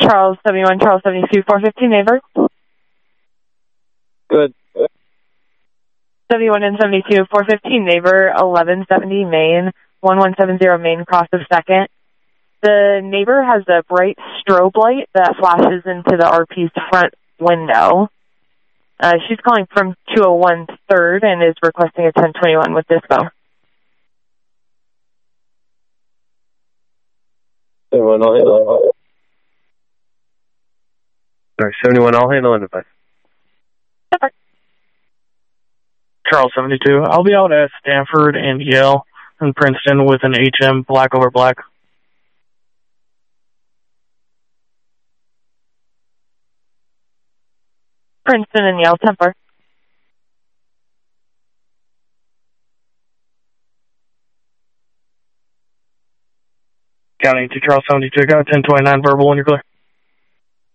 Charles 71, Charles 72, 415 neighbor. Good. 71 and 72, 415 neighbor, 1170 Main, 1170 Main, cross of 2nd. The neighbor has a bright strobe light that flashes into the RP's front window. She's calling from 201 3rd and is requesting a 1021 with dispo. 71, I'll handle it. Sorry, 71, I'll handle it. Super. Charles 72, I'll be out at Stanford and Yale and Princeton with an HM black over black. Princeton and Yale, Temper. County to Charles 72, got a 1029 verbal when you're clear.